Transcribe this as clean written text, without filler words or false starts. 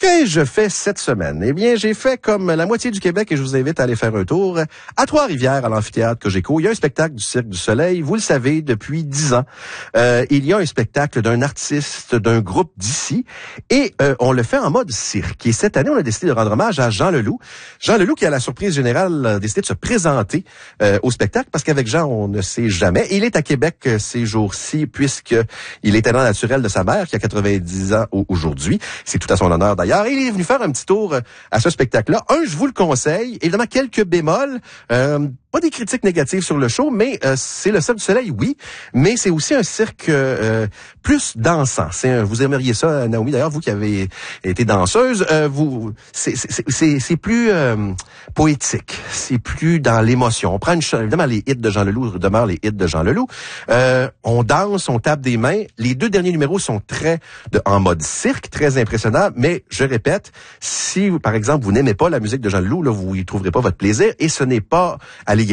Qu'ai-je fait cette semaine? Eh bien, j'ai fait comme la moitié du Québec et je vous invite à aller faire un tour à Trois-Rivières, à l'amphithéâtre Cogeco. Il y a un spectacle du Cirque du Soleil, vous le savez, depuis 10 ans. Il y a un spectacle d'un artiste, d'un groupe d'ici et on le fait en mode cirque. Et cette année, on a décidé de rendre hommage à Jean Leloup. Jean Leloup qui, à la surprise générale, a décidé de se présenter au spectacle parce qu'avec Jean, on ne sait jamais. Il est à Québec ces jours-ci puisqu'il est talent naturel de sa mère qui a 90 ans aujourd'hui. C'est tout à son honneur d'ailleurs. Et il est venu faire un petit tour à ce spectacle-là. Je vous le conseille. Évidemment, quelques bémols. Pas des critiques négatives sur le show, mais c'est le Cirque du Soleil, oui. Mais c'est aussi un cirque plus dansant. Vous aimeriez ça, Naomi, d'ailleurs, vous qui avez été danseuse. C'est plus poétique. C'est plus dans l'émotion. On prend évidemment, les hits de Jean Leloup demeurent les hits de Jean Leloup. On danse, on tape des mains. Les 2 derniers numéros sont en mode cirque, très impressionnants. Mais je répète, si, par exemple, vous n'aimez pas la musique de Jean Leloup, là, vous y trouverez pas votre plaisir. Et ce n'est pas à